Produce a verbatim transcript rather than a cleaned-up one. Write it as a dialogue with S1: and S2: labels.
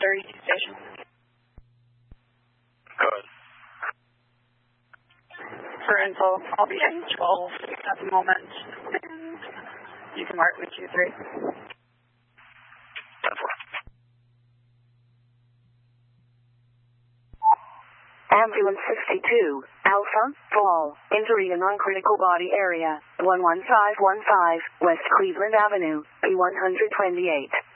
S1: thirty-two station.
S2: Good.
S1: For info, I'll be in twelve at the moment, and you can mark with two three.
S2: ten four.
S3: Ambulance sixty-two, Alpha, fall, injury to non-critical body area, one one five one five, West Cleveland Avenue, P one twenty-eight.